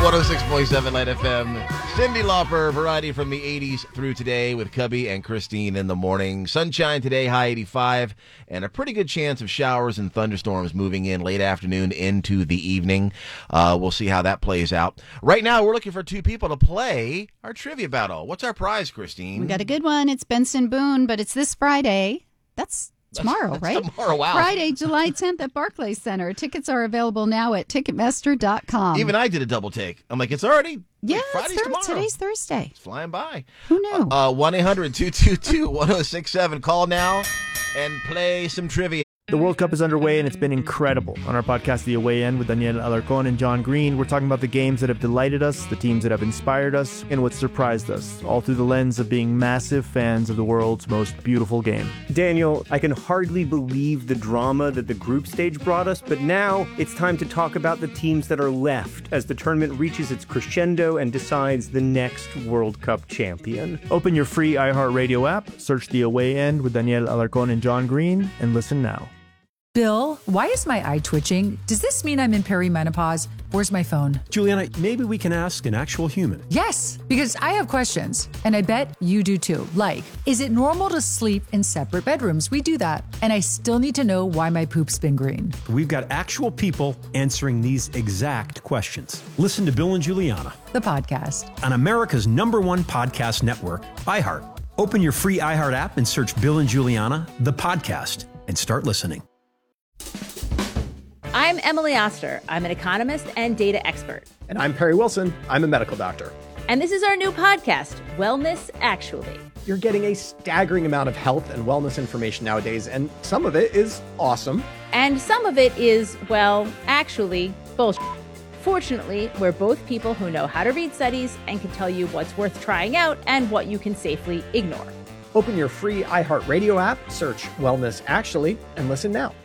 106.7 Light FM. Cyndi Lauper, variety from the 80s through today with Cubby and Christine in the morning. Sunshine today, high 85, and a pretty good chance of showers and thunderstorms moving in late afternoon into the evening. We'll see how that plays out. Right now, we're looking for two people to play our trivia battle. What's our prize, Christine? We got a good one. It's Benson Boone, but it's this Friday. That's tomorrow, right? Tomorrow, wow. Friday, July 10th at Barclays Center. Tickets are available now at Ticketmaster.com. Even I did a double take. I'm like, it's already Friday's tomorrow. Today's Thursday. It's flying by. Who knew? 1-800-222-1067. Call now and play some trivia. The World Cup is underway, and it's been incredible. On our podcast, The Away End, with Daniel Alarcón and John Green, we're talking about the games that have delighted us, the teams that have inspired us, and what surprised us, all through the lens of being massive fans of the world's most beautiful game. Daniel, I can hardly believe the drama that the group stage brought us, but now it's time to talk about the teams that are left as the tournament reaches its crescendo and decides the next World Cup champion. Open your free iHeartRadio app, search The Away End with Daniel Alarcón and John Green, and listen now. Bill, why is my eye twitching? Does this mean I'm in perimenopause? Where's my phone? Juliana, maybe we can ask an actual human. Yes, because I have questions, and I bet you do too. Like, is it normal to sleep in separate bedrooms? We do that. And I still need to know why my poop's been green. We've got actual people answering these exact questions. Listen to Bill and Juliana, The podcast. on America's #1 podcast network, iHeart. Open your free iHeart app and search Bill and Juliana, the podcast, and start listening. I'm Emily Oster. I'm an economist and data expert. And I'm Perry Wilson. I'm a medical doctor. And this is our new podcast, Wellness Actually. You're getting a staggering amount of health and wellness information nowadays, and some of it is awesome. And some of it is, well, actually, bullshit. Fortunately, we're both people who know how to read studies and can tell you what's worth trying out and what you can safely ignore. Open your free iHeartRadio app, search Wellness Actually, and listen now.